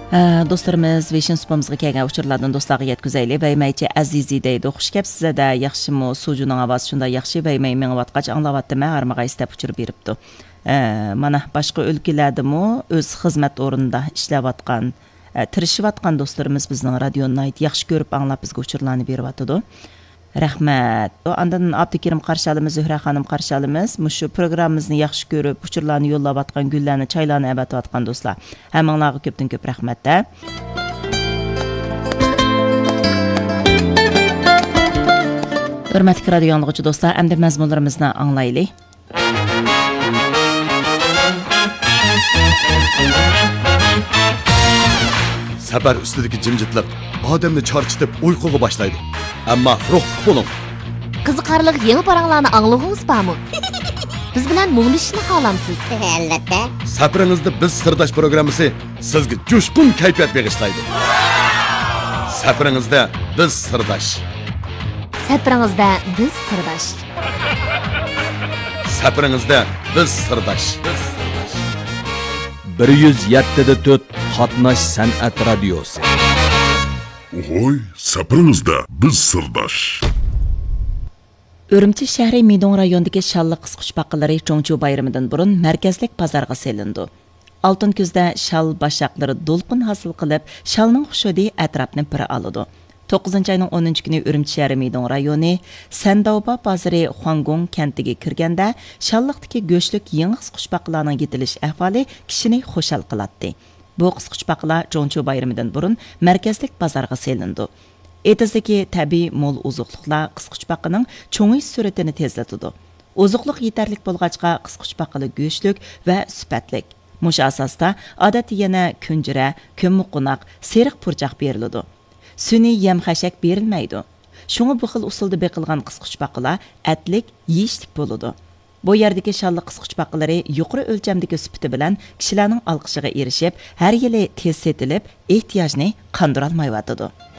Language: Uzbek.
Dostlarımız Vision Spamızga kelgan uçurlardan dostlarga yetkizayli. Beymayçi Azizi deydi. Xush kepsizde yaxshimi sujuning ovozi shunda yaxshi beymay mengvatqach anglavatdimi harmaga istab uchirib beribdi. Mana boshqa o'lkalardami o'z xizmat o'rnida ishlayotgan, tirishayotgan dostlarimiz bizning radioni yaxshi ko'rib anglab bizga uchurlarni beryapti. Rahmat. Andan Abdukerim qarşalımız, Zühra xanım qarşalımız. Mushu programmamizni yaxshi ko'rib, uchurlarni yo'llab atgan, gullarni, chaylarni abatib atgan do'stlar. Hammanglarga ko'pdan ko'p rahmat. Hurmatli radio yanglag'uchi do'stlar, endi mazmunlarimizni anglaylik. Safar ustidagi jimjitlik odamni charchitib uyquga boshlaydi. Ammo ruhli bo'ling. Qiziqarli yangi paranglarni anglag'ingiz bormi? Biz bilan muglishishni xohlamsiz? Albatta. Safaringizda biz sirdosh programmasi sizga jo'shqin kayfiyat bag'ishlaydi. Safaringizda biz sirdosh. Safaringizda biz sirdosh. Safaringizda biz sirdosh. 107.4 Qatnash san'at radiosi. Oy, safaringizda biz sirdosh. Urumchi shahri Midon rayonidagi shalliq qisqichpaqilari Cho'ngchu bayramidan burun markazlik bozorga selindi. Oltin kuzda shal bashaqlari do'lqin hosil qilib, shalning xushodi atrofni pira oladi. 9-ayning 10-kuni Urumchi shahri Midon rayoni Sandauba bozori Xuangong kentiga kirganda shalliqdagi go'shlik yangi qisqichpaqlarning yetilish ahvoli kishini xushal qiladi. Bu qisqichpaqlar Cho'ngchu bayramidan burun markazlik bozorga selindi. Etizdagi tabiiy mo'l uzuqliqlar qisqichpaqining cho'ngish suratini tezlatadi. Uzuqliq yetarlik bo'lg'achqa qisqichpaqili go'shlik va sifatlik. Mush asosda odatda yana kunjira, ko'mmuqunaq, seriq purchoq beriladi. Sun'iy yem xashak berilmaydi. Shunga bu xil usulda beqilgan qisqichpaqilar atlik, yeyishlik bo'ladi. Bu yerdagi shalliq qisqichpaqilari yuqori o'lchamdagi sifati bilan kishilarning olqishiga erishib, har yili tez setilib, ehtiyojni qondira olmayotdi.